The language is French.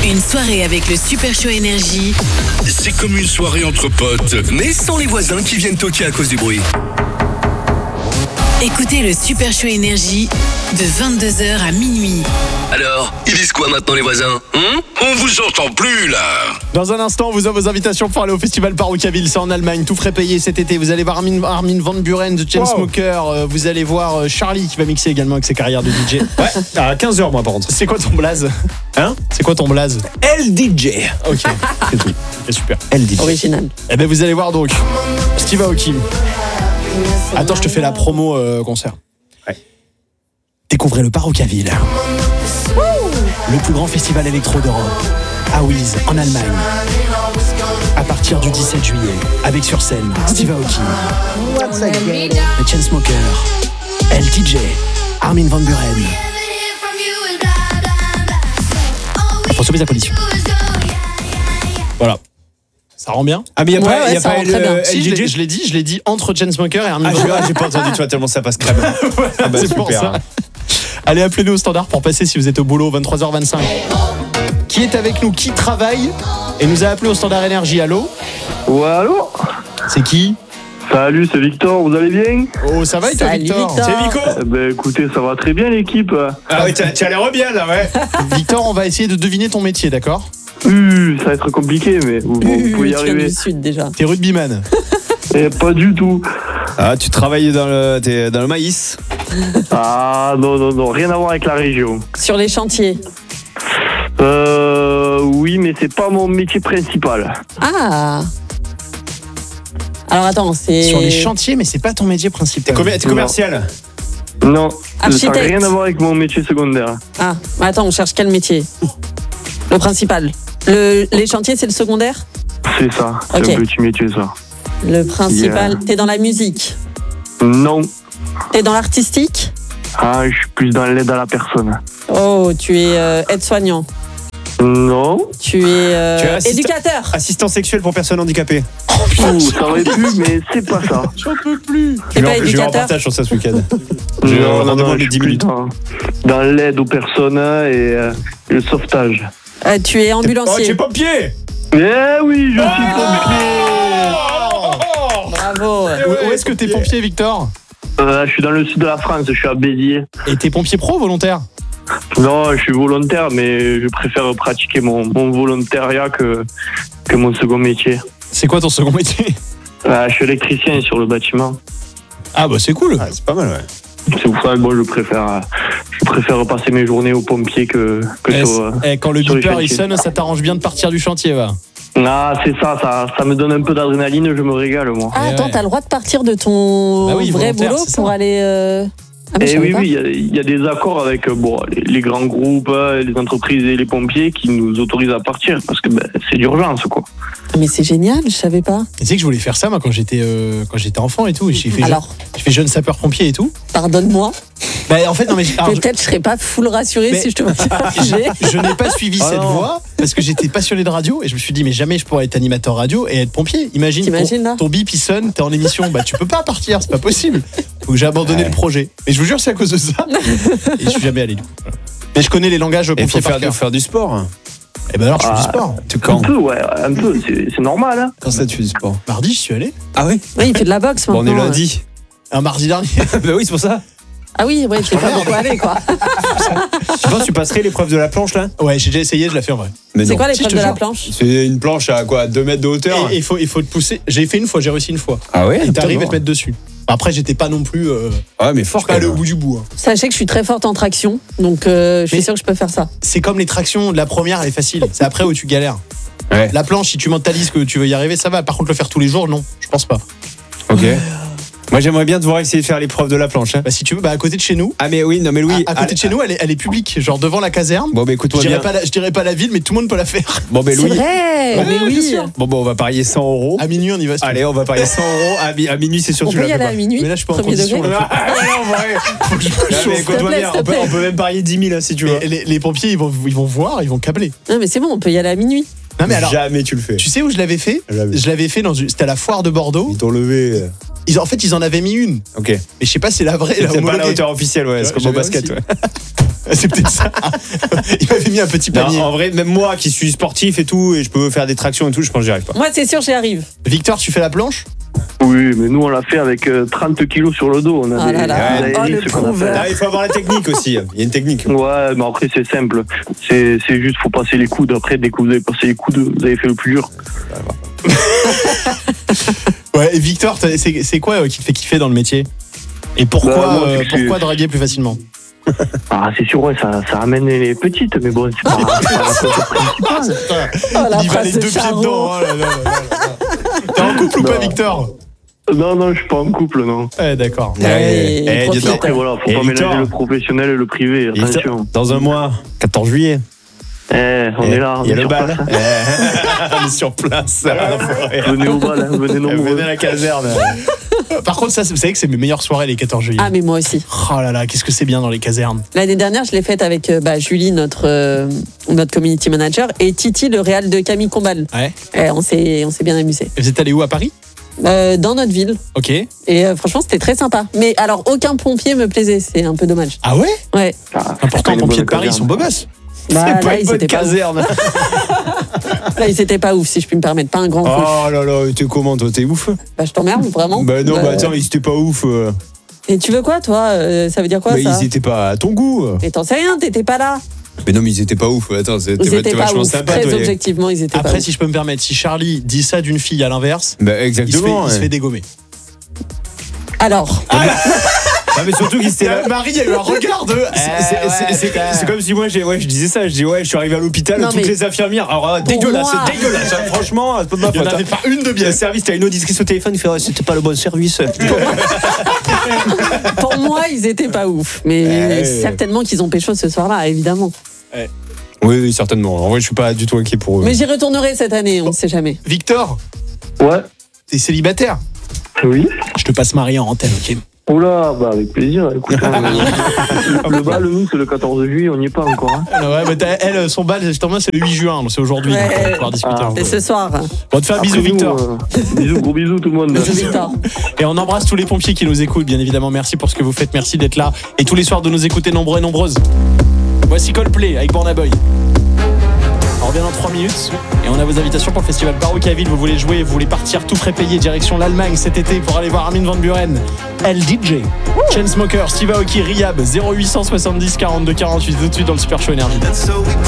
Une soirée avec le Super Show Énergie. C'est comme une soirée entre potes, mais sans les voisins qui viennent toquer à cause du bruit. Écoutez le Super Show Énergie de 22h à minuit. Alors, ils disent quoi maintenant les voisins? On vous entend plus là. Dans un instant, on vous a vos invitations pour aller au festival Parookaville, c'est en Allemagne, tout frais payé cet été. Vous allez voir Armin van Buuren, The Chainsmokers, vous allez voir Charlie qui va mixer également avec ses carrières de DJ. Ouais, à 15h moi par contre. C'est quoi ton blaze? Hein? C'est quoi ton blaze? LDJ. Ok, c'est tout. Et super. LDJ. Original. Eh ben vous allez voir donc Steve Aoki. Attends, je te fais la promo concert. Ouais. Découvrez le Parookaville. Le plus grand festival électro d'Europe. À Wies, en Allemagne. À partir du 17 juillet. Avec sur scène Steve Aoki. The Chainsmokers. LDJ. Armin van Buuren. François Bézapodition. Voilà. Ça rend bien? Ah mais il n'y a ça pas rend très bien. Si, LDJ. je l'ai dit entre Chainsmokers et Armin van Buuren. J'ai pas entendu, tu vois, tellement ça passe crème. Ah bah, C'est pour super. ça. Allez, appelez-nous au standard pour passer si vous êtes au boulot, 23h25. Qui est avec nous? Qui travaille et nous a appelé au standard énergie? Allô? Ouais, allô? C'est qui? Salut, c'est Victor, vous allez bien? Oh, ça va et toi, Salut, Victor? Victor. C'est Vico. Eh ben écoutez, ça va très bien l'équipe. Ah oui, tu as l'air bien là, ouais. Victor, on va essayer de deviner ton métier, d'accord? Ça va être compliqué, mais vous pouvez y Tu viens arriver. du sud déjà. T'es rugbyman. Eh, pas du tout. Ah, tu travailles t'es dans le maïs. Ah non, rien à voir avec la région. Sur les chantiers. Oui, mais c'est pas mon métier principal. Ah. Alors attends, c'est... Sur les chantiers, mais c'est pas ton métier principal. T'es commercial. Non, ça n'a Architecte. rien à voir avec mon métier secondaire. Ah, attends, on cherche quel métier? Le principal. Les chantiers, c'est le secondaire? C'est ça, c'est Ok. un petit métier ça. Le principal. T'es dans la musique? Non. T'es dans l'artistique? Ah, je suis plus dans l'aide à la personne. Oh, tu es aide-soignant. Non. Tu es, Tu es éducateur. Assistant sexuel pour personnes handicapées. Ça aurait pu, mais c'est pas ça. J'en peux plus. T'es pas Je vais en éducateur? partage sur ça ce week-end. J'ai Non, rendez-vous je les suis 10 plus minutes. dans l'aide aux personnes et le sauvetage. Tu es Oh, ambulancier. tu es pompier. Eh oui, je suis pompier. Bravo. Où est-ce que t'es pompier, Victor? Je suis dans le sud de la France, je suis à Béziers. Et t'es pompier pro volontaire? Non, je suis volontaire, mais je préfère pratiquer mon volontariat que mon second métier. C'est quoi ton second métier? Je suis électricien sur le bâtiment. Ah bah c'est cool. Ah, c'est pas mal, ouais. C'est pour ça que moi, je préfère passer mes journées aux pompiers que sur... Quand le sur les beeper il chantiers. sonne, ça t'arrange bien de partir du chantier, va. Ah, c'est ça me donne un peu d'adrénaline, je me régale, moi. Ah, attends, ouais. t'as le droit de partir de ton Bah oui, vrai volontaire, boulot c'est ça. pour aller... Ah, mais je Et savais oui, pas. il y a des accords avec les grands groupes, les entreprises et les pompiers qui nous autorisent à partir parce que c'est d'urgence, quoi. Ah, mais c'est génial, je savais pas. Tu sais que je voulais faire ça moi quand j'étais enfant et tout. J'ai fait Alors, je fais jeune sapeur-pompier et tout. pardonne-moi. Bah en fait non mais alors, Peut-être je serais pas full rassurée Mais- si je te voyais. je n'ai pas suivi Ah cette non. voie parce que j'étais passionné de radio et je me suis dit mais jamais je pourrais être animateur radio et être pompier. Imagine T'imagines, là ton bip il sonne, t'es en émission, bah tu peux pas partir, c'est pas possible. Donc j'ai abandonné le projet. Et je vous jure c'est à cause de ça. Et je suis jamais allé du coup. Voilà. Mais je connais les langages Il pompiers faut par cœur. faire du sport. Et ben alors je fais du sport. Tu Un quand peu, ouais, un peu, c'est normal, hein. Quand ça tu fais du sport? Mardi je suis allé. Ah oui. Oui, il fait de la boxe Bon, on maintenant. est lundi. Un mardi dernier. Bah oui, c'est pour ça. Ah oui, ouais, t'es pas beaucoup allé, quoi. Tu penses que tu passerais l'épreuve de la planche là? Ouais j'ai déjà essayé, je l'ai fait en vrai. Mais C'est non. quoi Si, l'épreuve je te de la jure. planche? C'est une planche à quoi? 2 mètres de hauteur? Et il faut te pousser. J'ai fait une fois, j'ai réussi une fois. Ah ouais? Et t'arrives à te mettre dessus. Après j'étais pas non plus Ouais, mais je fort suis pas quand allé au même. bout du bout. Hein. Sachez que je suis très forte en traction, donc je suis Mais- sûre que je peux faire ça. C'est comme les tractions, la première elle est facile, c'est après où tu galères. Ouais. La planche, si tu mentalises que tu veux y arriver, ça va. Par contre, le faire tous les jours, non, je pense pas. Ok. Moi j'aimerais bien devoir essayer de faire l'épreuve de la planche. Hein. Bah, si tu veux, bah, à côté de chez nous, Ah mais oui, non mais oui. à côté de chez nous, elle est publique, genre devant la caserne. Bon bah écoute-moi Je bien. dirais pas la ville, mais tout le monde peut la faire. Bon bah C'est Louis. vrai, mais bien oui. sûr. Bon bah on va parier 100 €. À minuit, on y va. si tu veux. Allez, on va parier 100 €. À minuit, c'est sûr On que tu peut y la aller fais à pas. minuit, Mais là, je suis pas en premier condition, degré. là. Ah, non, ouais. Faut que je me Non, mais chauffe. écoute-moi plaît, bien, s'il te plaît. on peut même parier 10 000 hein, si tu veux. Mais les pompiers, ils vont voir, ils vont câbler. Non, mais c'est bon, on peut y aller à minuit. Non, mais alors, Jamais tu le fais. tu sais où je l'avais fait Jamais. Je l'avais fait c'était à la foire de Bordeaux. Ils t'ont levé. En fait, ils en avaient mis une. Ok. Mais je sais pas si c'est la vraie. C'est pas la hauteur officielle, ouais. C'est comme au j'avais basket, aussi. ouais. C'est peut-être ça. Il m'avait mis un petit panier. Non, en vrai, même moi qui suis sportif et tout, et je peux faire des tractions et tout, je pense que j'y arrive pas. Moi, c'est sûr, j'y arrive. Victor, tu fais la planche? Oui, mais nous, on l'a fait avec 30 kilos sur le dos. On a Ah là là. des Oh, le hélices qu'on a fait. prouveur. Ah, il faut avoir la technique aussi. Il y a une technique. Ouais, mais après, c'est simple. C'est juste, faut passer les coudes. Après, dès que vous avez passé les coudes, vous avez fait le plus dur. Ouais, et Victor, c'est quoi qui te fait kiffer dans le métier? Et pourquoi, Bah, moi, c'est que pourquoi draguer plus facilement? Ah, c'est sûr, ouais, ça ramène les petites, mais bon, c'est pas la chose principale. Oh, la Il va phrase les de deux pieds Charo. dedans. Oh là là là là. T'es en couple ou pas, Non. Victor? Non, je suis pas en couple, non. Ouais, d'accord. Ouais, profite. Après, voilà, faut Et pas Victor mélanger le professionnel et le privé, attention. Dans un mois, 14 juillet. On est là, Il y a le sur bal. place. On est sur place. Venez au bal, venez nombreux. Venez à la caserne. Par contre, ça, vous savez que c'est mes meilleures soirées les 14 juillet. Ah, mais moi aussi. Oh là là, qu'est-ce que c'est bien dans les casernes. L'année dernière, je l'ai faite avec Julie, notre community manager, et Titi, le réal de Camille Combal. Ouais. Et on s'est bien amusé. Et vous êtes allé où, à Paris? Dans notre ville. Ok. Et franchement, c'était très sympa. Mais alors, aucun pompier me plaisait. C'est un peu dommage. Ah ouais? Ouais. Pourtant, une pompiers de bonne Paris, ils sont beaux gosses. Bah, C'est pas là, une ils bonne étaient pas ouf. caserne. Là, ils étaient pas ouf, si je puis me permettre. Pas un grand coup. Oh là là, t'es comment toi? T'es ouf? Bah, je t'emmerde, vraiment. Bah non, bah attends, ils étaient pas ouf. Et tu veux quoi, toi Ça veut dire quoi, Bah ça ils étaient pas à ton goût. Et t'en sais rien, t'étais pas là. Mais non, mais ils étaient pas ouf. Attends, Ils t'es étaient pas vachement ouf. sympa, Très toi. objectivement, ils étaient pas Après, ouf. si je peux me permettre, si Charlie dit ça d'une fille à l'inverse, Bah il se fait, exactement. il se ouais. fait dégommer. Alors, Ah, mais surtout qu'ils étaient là. Marie, il y a eu un regard de. C'est comme si moi je disais ça, je dis ouais, je suis arrivé à l'hôpital, Non, toutes mais les infirmières. Alors pour dégueulasse, moi- c'est dégueulasse. hein, Franchement, c'est pas de ma Il n'y en faute. avait hein. pas une de bien. Le service, t'as une auditrice au téléphone, il fait ouais, c'était pas le bon service. pour moi, ils étaient pas ouf. Mais certainement qu'ils ont pécho ce soir-là, évidemment. Oui, certainement. En vrai, je suis pas du tout inquiet pour eux. Mais j'y retournerai cette année, on ne sait jamais. Victor, Ouais, t'es célibataire? oui. Je te passe Marie en antenne, ok? Oula, bah avec plaisir. Écoute, le bal, nous, c'est le 14 juillet, on n'y est pas encore. Hein. Ouais, mais elle, son bal, justement, c'est le 8 juin, donc c'est aujourd'hui. Ouais. Donc on va pouvoir discuter un peu. C'est ce soir. On te fait un bisou, Après, nous, Victor. Bisous, gros bisous tout le monde. Bisous, Victor. Et on embrasse tous les pompiers qui nous écoutent, bien évidemment. Merci pour ce que vous faites, merci d'être là. Et tous les soirs de nous écouter nombreux et nombreuses. Voici Coldplay avec Burna Boy. On revient dans 3 minutes et on a vos invitations pour le festival Baroque à Ville. Vous voulez jouer, vous voulez partir tout frais payé direction l'Allemagne cet été pour aller voir Armin van Buren, LDJ, Chainsmokers, Steve Aoki, Rihab, 0870 42 48 tout de suite dans le Super Show Énergie.